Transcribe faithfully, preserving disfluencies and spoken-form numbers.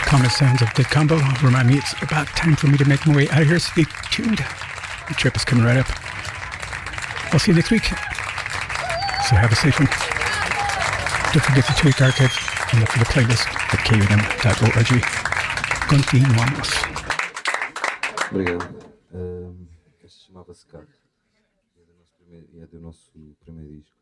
calmest sounds of the combo remind me it's about time for me to make my way out of here. Stay tuned. The trip is coming right up. I'll see you next week. So have a safe one. Don't forget to check archives and look for the playlist at k u n m dot org. Continuamos. Obrigado. Um, este chamava-se Cat. E é do nosso primeiro, é do nosso primeiro disco.